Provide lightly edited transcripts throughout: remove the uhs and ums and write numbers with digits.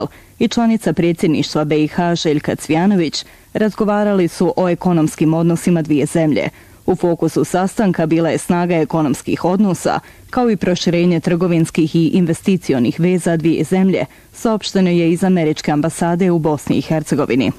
i članica predsjedništva BiH Željka Cvjanović razgovarali su o ekonomskim odnosima dvije zemlje. U fokusu sastanka bila je snaga ekonomskih odnosa, kao i proširenje trgovinskih i investicionih veza dvije zemlje, saopšteno je iz Američke ambasade u Bosni i Hercegovini.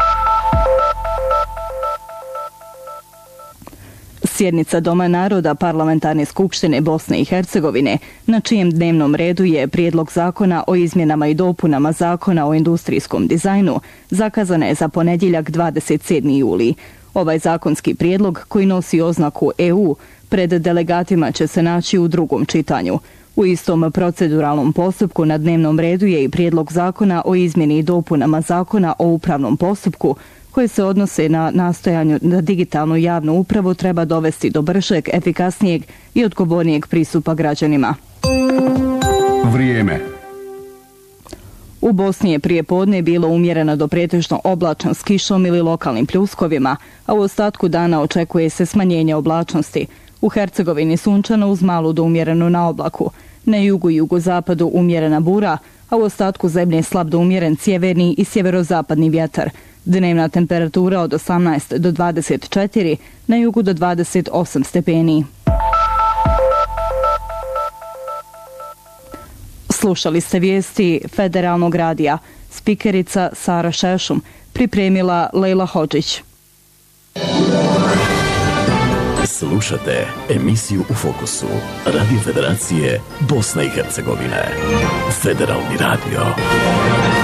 Sjednica Doma naroda Parlamentarne skupštine Bosne i Hercegovine, na čijem dnevnom redu je prijedlog zakona o izmjenama i dopunama zakona o industrijskom dizajnu, zakazana je za ponedjeljak 27. juli. Ovaj zakonski prijedlog, koji nosi oznaku EU, pred delegatima će se naći u drugom čitanju. U istom proceduralnom postupku na dnevnom redu je i prijedlog zakona o izmjeni i dopunama zakona o upravnom postupku, koje se odnose na nastojanju da digitalnu javnu upravu treba dovesti do bržeg, efikasnijeg i odgovornijeg pristupa građanima. Vrijeme. U Bosni je prije podne bilo umjereno do pretežno oblačno s kišom ili lokalnim pljuskovima, a u ostatku dana očekuje se smanjenje oblačnosti. U Hercegovini sunčano uz malu do umjerenu na oblaku. Na jugu i jugozapadu umjerena bura, a u ostatku zemlje slab do umjeren sjeverni i sjeverozapadni vjetar. Dnevna temperatura od 18 do 24, na jugu do 28 stepeni. Slušali ste vijesti Federalnog radija. Spikerica Sara Šešum, pripremila Lejla Hodžić. Slušate emisiju U fokusu Radio Federacije Bosne i Hercegovine. Federalni radio.